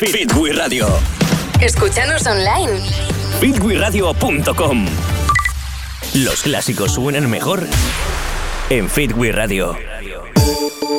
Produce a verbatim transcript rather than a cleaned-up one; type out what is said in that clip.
Fitwi Radio. Escúchanos online. fitwi radio punto com. Los clásicos suenan mejor en Fitwi Radio.